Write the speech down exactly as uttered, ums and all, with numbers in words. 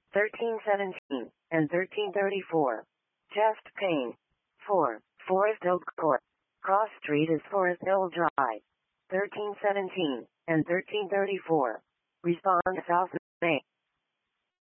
thirteen seventeen, and thirteen thirty-four. Chest pain. four. Forest Hill Court. Cross Street is Forest Hill Drive. thirteen seventeen, and thirteen thirty-four. Respond South Main.